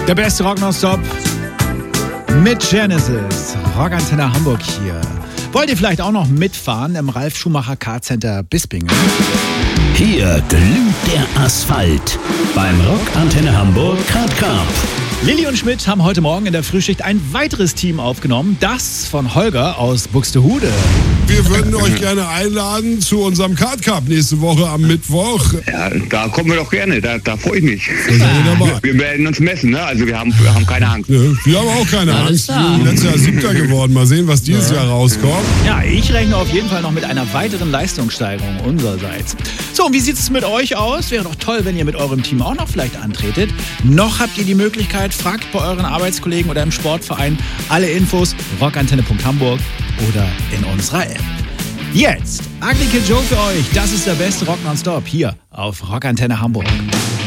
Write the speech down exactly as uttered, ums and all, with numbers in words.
Der beste Rock nonstop mit Genesis. Rockantenne Hamburg hier. Wollt ihr vielleicht auch noch mitfahren im Ralf Schumacher Car Center Bispingen? Hier glüht der Asphalt beim Rockantenne Hamburg Kart Cup. Lilly und Schmidt haben heute Morgen in der Frühschicht ein weiteres Team aufgenommen, das von Holger aus Buxtehude. Wir würden euch gerne einladen zu unserem Kart Cup nächste Woche am Mittwoch. Ja, da kommen wir doch gerne, da, da freue ich mich. Ja. Wir werden uns messen, ne? Also wir haben, wir haben keine Angst. Ja, wir haben auch keine Angst. Wir sind letztes Jahr Siebter geworden. Mal sehen, was dieses ja. Jahr rauskommt. Ja, ich rechne auf jeden Fall noch mit einer weiteren Leistungssteigerung unsererseits. So, und wie sieht es mit euch aus? Wäre doch toll, wenn ihr mit eurem Team auch noch vielleicht antretet. Noch habt ihr die Möglichkeit, fragt bei euren Arbeitskollegen oder im Sportverein. Alle Infos rockantenne punkt hamburg oder in unserer App. Jetzt, Ugly Kid Joe für euch. Das ist der beste Rock nonstop hier auf Rockantenne Hamburg.